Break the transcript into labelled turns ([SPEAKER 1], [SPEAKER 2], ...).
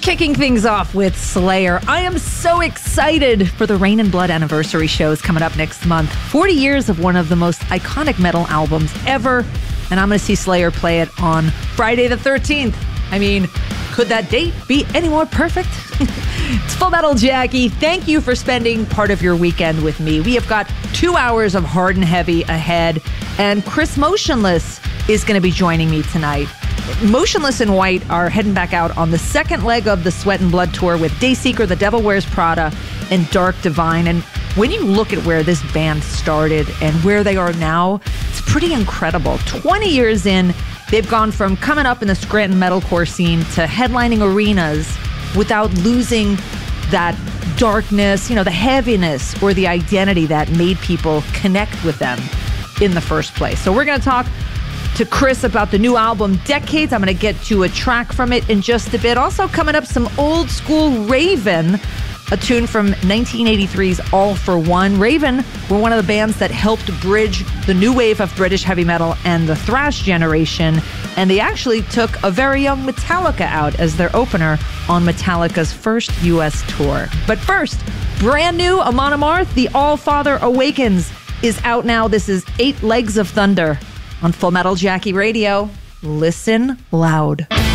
[SPEAKER 1] Kicking things off with Slayer. I am so excited for the Rain and Blood anniversary shows coming up next month. 40 years of one of the most iconic metal albums ever. And I'm going to see Slayer play it on Friday the 13th. I mean, could that date be any more perfect? It's Full Metal Jackie. Thank you for spending part of your weekend with me. We have got 2 hours of hard and heavy ahead. And Chris Motionless is going to be joining me tonight. Motionless in White are heading back out on the second leg of the Sweat and Blood tour with Dayseeker, The Devil Wears Prada, and Dark Divine. And when you look at where this band started and where they are now, it's pretty incredible. 20 years in, they've gone from coming up in the Scranton metalcore scene to headlining arenas without losing that darkness, the heaviness or the identity that made people connect with them in the first place. So we're going to talk to Chris about the new album, Decades. I'm going to get to a track from it in just a bit. Also coming up, some old school Raven, a tune from 1983's All For One. Raven were one of the bands that helped bridge the new wave of British heavy metal and the thrash generation. And they actually took a very young Metallica out as their opener on Metallica's first U.S. tour. But first, brand new Amon Amarth, The All Father Awakens, is out now. This is 8 Legs of Thunder on Full Metal Jackie Radio. Listen loud.